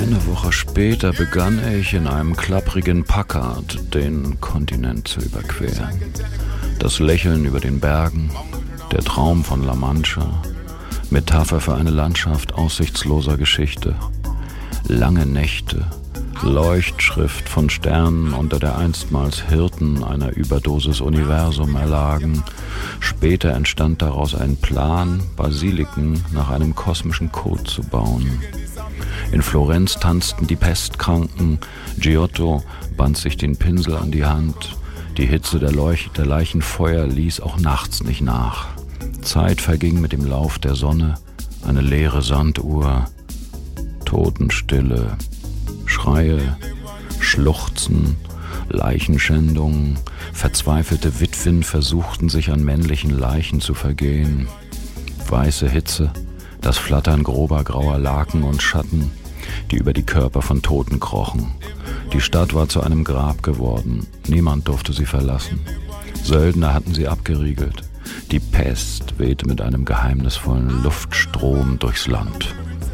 Eine Woche später begann ich in einem klapprigen Packard den Kontinent zu überqueren. Das Lächeln über den Bergen, der Traum von La Mancha, Metapher für eine Landschaft aussichtsloser Geschichte. Lange Nächte, Leuchtschrift von Sternen, unter der einstmals Hirten einer Überdosis Universum erlagen. Später entstand daraus ein Plan, Basiliken nach einem kosmischen Code zu bauen. In Florenz tanzten die Pestkranken, Giotto band sich den Pinsel an die Hand. Die Hitze der Leichenfeuer ließ auch nachts nicht nach. Zeit verging mit dem Lauf der Sonne, eine leere Sanduhr, Totenstille, Schreie, Schluchzen, Leichenschändungen, verzweifelte Witwen versuchten sich an männlichen Leichen zu vergehen. Weiße Hitze, das Flattern grober grauer Laken und Schatten, die über die Körper von Toten krochen. Die Stadt war zu einem Grab geworden, niemand durfte sie verlassen. Söldner hatten sie abgeriegelt. Die Pest wehte mit einem geheimnisvollen Luftstrom durchs Land.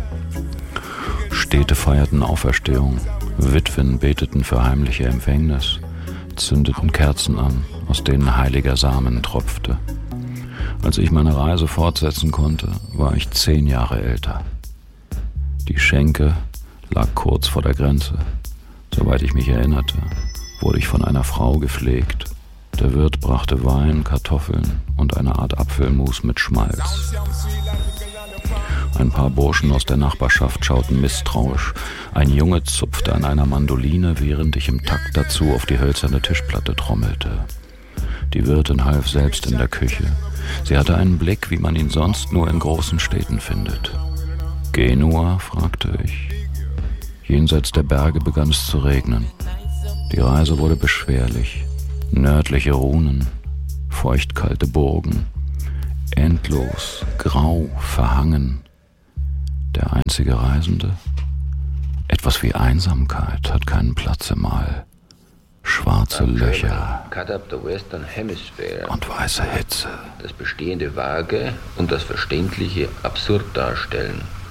Städte feierten Auferstehung, Witwen beteten für heimliche Empfängnis, zündeten Kerzen an, aus denen heiliger Samen tropfte. Als ich meine Reise fortsetzen konnte, war ich 10 Jahre älter. Die Schenke lag kurz vor der Grenze. Soweit ich mich erinnerte, wurde ich von einer Frau gepflegt. Der Wirt brachte Wein, Kartoffeln und eine Art Apfelmus mit Schmalz. Ein paar Burschen aus der Nachbarschaft schauten misstrauisch. Ein Junge zupfte an einer Mandoline, während ich im Takt dazu auf die hölzerne Tischplatte trommelte. Die Wirtin half selbst in der Küche. Sie hatte einen Blick, wie man ihn sonst nur in großen Städten findet. Genua, fragte ich. Jenseits der Berge begann es zu regnen. Die Reise wurde beschwerlich. Nördliche Runen, feuchtkalte Burgen, endlos, grau, verhangen. Der einzige Reisende? Etwas wie Einsamkeit hat keinen Platz im All. Schwarze Löcher und weiße Hitze. Das Bestehende vage und das Verständliche absurd darstellen.